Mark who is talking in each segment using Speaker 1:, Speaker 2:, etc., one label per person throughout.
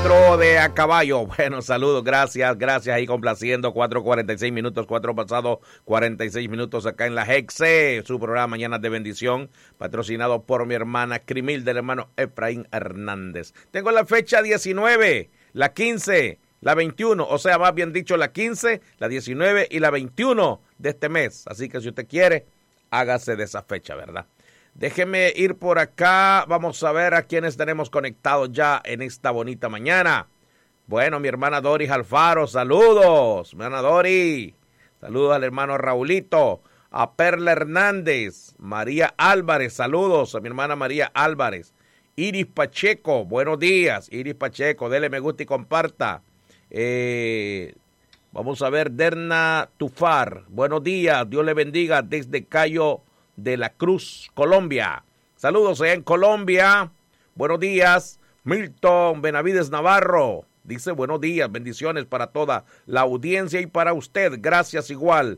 Speaker 1: Potro de a caballo. Bueno, saludos, gracias ahí complaciendo. 4:46 minutos, 4 pasados 46 minutos acá en la Hexe, su programa Mañanas de Bendición, patrocinado por mi hermana Crimil del hermano Efraín Hernández. Tengo la fecha 19, la 15, la 21, o sea, más bien dicho, la 15, la 19 y la 21 de este mes. Así que si usted quiere, hágase de esa fecha, ¿verdad? Déjeme ir por acá, vamos a ver a quienes tenemos conectados ya en esta bonita mañana. Bueno, mi hermana Doris Alfaro, saludos, mi hermana Doris. Saludos al hermano Raulito, a Perla Hernández, María Álvarez, saludos a mi hermana María Álvarez. Iris Pacheco, buenos días, Iris Pacheco, dele me gusta y comparta. Vamos a ver, Derna Tufar, buenos días, Dios le bendiga desde Cayo de la Cruz, Colombia. Saludos allá en Colombia. Buenos días. Milton Benavides Navarro dice buenos días, bendiciones para toda la audiencia y para usted. Gracias igual.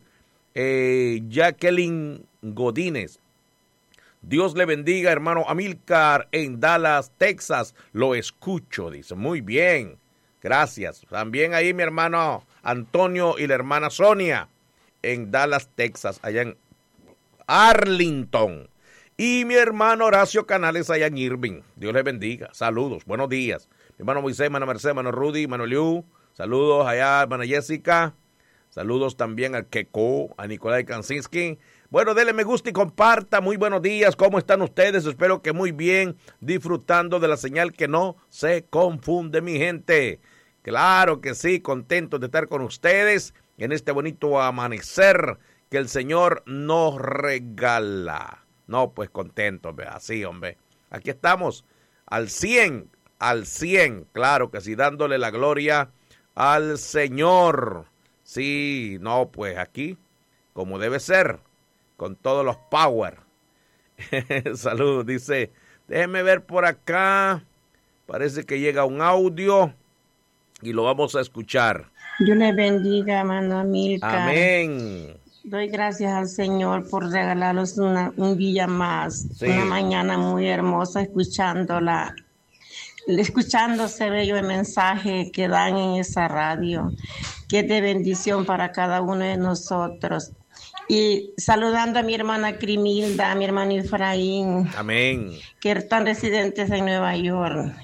Speaker 1: Jacqueline Godínez. Dios le bendiga, hermano Amílcar en Dallas, Texas. Lo escucho, dice. Muy bien. Gracias. También ahí mi hermano Antonio y la hermana Sonia en Dallas, Texas, allá en Arlington. Y mi hermano Horacio Canales allá en Irving. Dios les bendiga. Saludos. Buenos días. Mi hermano Moisés, hermana Mercedes, hermano Rudy, hermano Liu. Saludos allá, hermana Jessica. Saludos también al Keko, a Nicolai Kansinski. Bueno, dele me gusta y comparta. Muy buenos días. ¿Cómo están ustedes? Espero que muy bien, disfrutando de la señal que no se confunde, mi gente. Claro que sí, contentos de estar con ustedes en este bonito amanecer que el Señor nos regala. No, pues contentos, así, hombre. Aquí estamos al 100, claro que sí, dándole la gloria al Señor. Sí, no, pues aquí, como debe ser, con todos los power. Saludos, dice, déjeme ver por acá, parece que llega un audio y lo vamos a escuchar.
Speaker 2: Dios le bendiga, hermano Amílcar.
Speaker 1: Amén.
Speaker 2: Doy gracias al Señor por regalarnos un día más,
Speaker 1: sí.
Speaker 2: Una mañana muy hermosa, escuchándose bello el mensaje que dan en esa radio, que es de bendición para cada uno de nosotros. Y saludando a mi hermana Crimilda, a mi hermano Efraín,
Speaker 1: amén,
Speaker 2: que están residentes en Nueva York.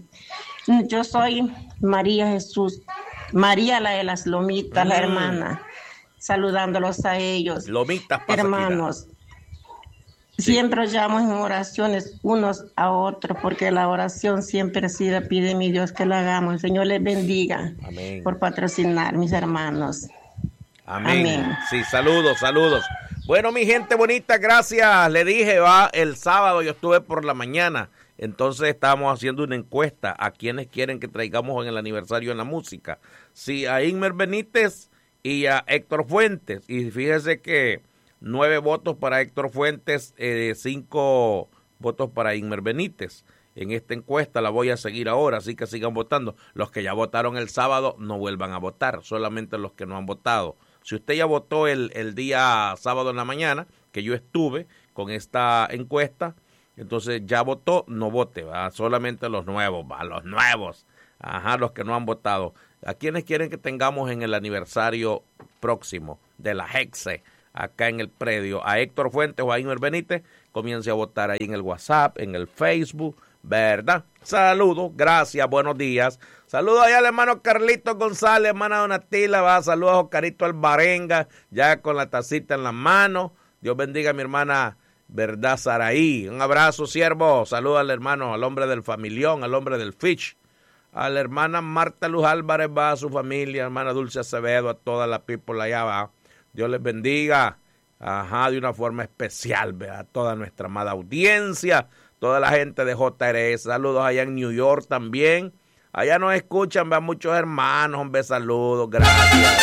Speaker 2: Yo soy María Jesús, María la de las Lomitas, la hermana. Saludándolos a ellos,
Speaker 1: Lomitas,
Speaker 2: hermanos. Sí. Siempre llamo en oraciones unos a otros, porque la oración siempre sí le pide mi Dios que la hagamos. El Señor les bendiga.
Speaker 1: Amén.
Speaker 2: Por patrocinar, mis hermanos.
Speaker 1: Amén. Amén. Sí, saludos. Bueno, mi gente bonita, gracias. Le dije, el sábado yo estuve por la mañana, entonces estábamos haciendo una encuesta a quienes quieren que traigamos en el aniversario en la música. Sí, a Inmer Benítez y a Héctor Fuentes, y fíjese que 9 votos para Héctor Fuentes, 5 votos para Inmer Benítez. En esta encuesta la voy a seguir ahora, así que sigan votando. Los que ya votaron el sábado no vuelvan a votar, solamente los que no han votado. Si usted ya votó el día sábado en la mañana, que yo estuve con esta encuesta, entonces ya votó, no vote, ¿va? Solamente los nuevos, los nuevos. Ajá, los que no han votado. ¿A quiénes quieren que tengamos en el aniversario próximo de la Hexe, acá en el predio? A Héctor Fuentes o a Inmer Benítez, comience a votar ahí en el WhatsApp, en el Facebook, ¿verdad? Saludos, gracias, buenos días. Saludos allá al hermano Carlito González, hermana Donatila, saludos a Oscarito Alvarenga, ya con la tacita en la mano. Dios bendiga a mi hermana, ¿verdad, Saraí? Un abrazo, siervo. Saludos al hermano, al hombre del familión, al hombre del fish. A la hermana Marta Luz Álvarez, a su familia, hermana Dulce Acevedo, a toda la people allá va. Dios les bendiga, de una forma especial, a toda nuestra amada audiencia, toda la gente de JRS. Saludos allá en New York también. Allá nos escuchan, muchos hermanos, saludos, gracias.